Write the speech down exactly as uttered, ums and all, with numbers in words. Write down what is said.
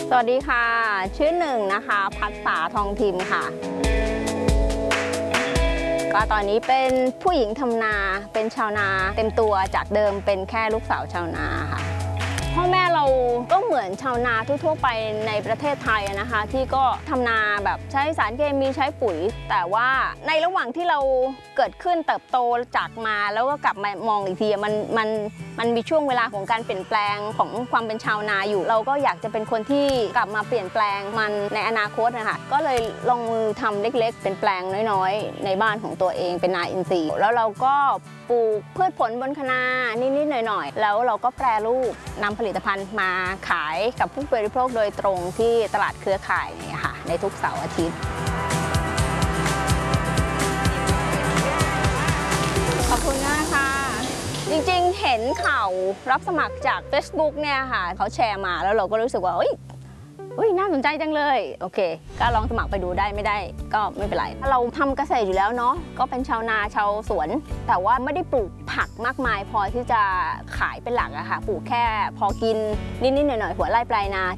สวัสดีค่ะชื่อหนึ่งนะคะพัฒษาทองทิมค่ะก็ตอนนี้เป็นผู้หญิงทำนาเป็นชาวนาเต็มตัวจากเดิมเป็นแค่ลูกสาวชาวนาค่ะพ่อแม่เราก็เหมือนชาวนาทั่วๆไปในประเทศไทยนะคะที่ก็ทำนาแบบใช้สารเคมีใช้ปุ๋ยแต่ว่าในระหว่างที่เราเกิดขึ้นเติบโตจากมาแล้วก็กลับมามองอีกทีมันมันมันมีช่วงเวลาของการเปลี่ยนแปลงของความเป็นชาวนาอยู่เราก็อยากจะเป็นคนที่กลับมาเปลี่ยนแปลงมันในอนาคตนะคะก็เลยลงมือทำเล็กๆเป็นแปลงน้อยๆในบ้านของตัวเองเป็นนาอินทรีย์แล้วเราก็ปลูกพืชผลบนคะนานิดๆหน่อยๆแล้วเราก็แปรรูปนำผลิตภัณฑ์มาขายกับผู้บริโภคโดยตรงที่ตลาดเครือข่ายเนี่ยค่ะในทุกเสาร์อาทิตย์ขอบคุณมากค่ะจริงๆเห็นข่าวรับสมัครจาก Facebook เนี่ยค่ะเขาแชร์มาแล้วเราก็รู้สึกว่าเอ้ยเฮ้ยน่าสนใจจังเลยโอเคก็ลองสมัครไปดูได้ไม่ได้ก็ไม่เป็นไรเราทำเกษตรอยู่แล้วเนาะก็เป็นชาวนาชาวสวนแต่ว่าไม่ได้ปลูกผักมากมายพอที่จะขายเป็นหลักอะค่ะปลูกแค่พอกินนิดๆหน่อยๆหัวไร่ปลายนา